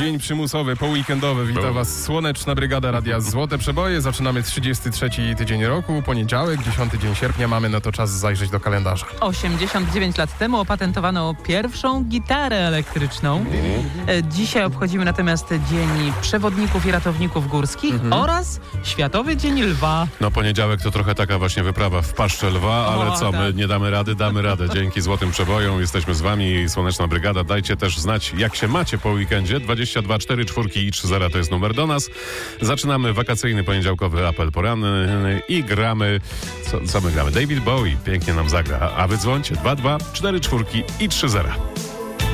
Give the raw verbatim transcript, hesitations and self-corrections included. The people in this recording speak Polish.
Dzień przymusowy, poweekendowy. Witam Bo- Was Słoneczna Brygada Radia Złote Przeboje. Zaczynamy trzydziesty trzeci tydzień roku, poniedziałek, dziesiąty dzień sierpnia. Mamy na to czas zajrzeć do kalendarza. osiemdziesiąt dziewięć lat temu opatentowano pierwszą gitarę elektryczną. E, Dzisiaj obchodzimy natomiast Dzień Przewodników i Ratowników Górskich oraz Światowy Dzień Lwa. No poniedziałek to trochę taka właśnie wyprawa w paszczę lwa, ale O, co, my tak. nie damy rady, damy radę. Dzięki Złotym Przebojom jesteśmy z Wami, Słoneczna Brygada. Dajcie też znać, jak się macie po weekendzie. dwadzieścia dwa cztery czwórki i trzy zera to jest numer do nas. Zaczynamy wakacyjny poniedziałkowy apel poranny i gramy, co, co my gramy? David Bowie pięknie nam zagra, a wy dzwońcie dwa dwa cztery czwórki i trzy zera.